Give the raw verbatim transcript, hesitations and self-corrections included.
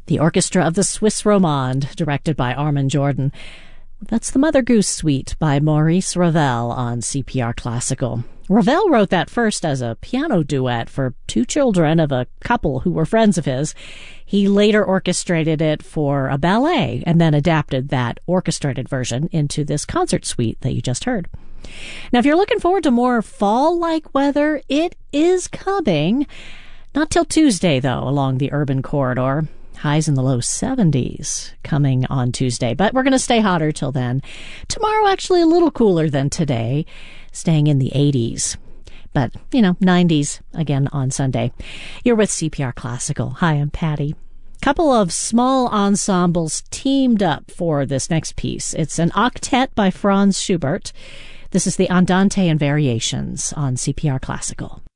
The Orchestra of the Swiss Romande, directed by Armin Jordan. That's the Mother Goose Suite by Maurice Ravel on C P R Classical. Ravel wrote that first as a piano duet for two children of a couple who were friends of his. He later orchestrated it for a ballet and then adapted that orchestrated version into this concert suite that you just heard. Now, if you're looking forward to more fall-like weather, it is coming. Not till Tuesday, though, along the urban corridor. Highs in the low seventies coming on Tuesday, but we're going to stay hotter till then. Tomorrow, actually a little cooler than today, staying in the eighties. But, you know, nineties again on Sunday. You're with C P R Classical. Hi, I'm Patty. Couple of small ensembles teamed up for this next piece. It's an octet by Franz Schubert. This is the Andante and Variations on C P R Classical.